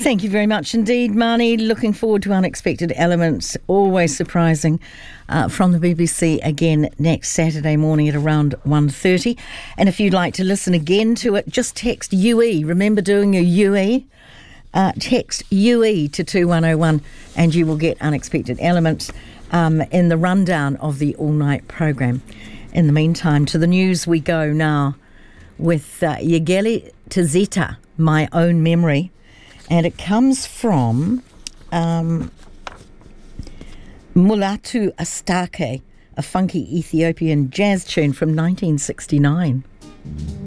Thank you very much indeed, Marnie. Looking forward to Unexpected Elements, always surprising, from the BBC again next Saturday morning at around 1:30. And if you'd like to listen again to it, just text UE. Remember doing your UE? Text UE to 2101 and you will get Unexpected Elements in the rundown of the all-night program. In the meantime, to the news we go now with Yegeli Tizita, My Own Memory. And it comes from Mulatu Astake, a funky Ethiopian jazz tune from 1969.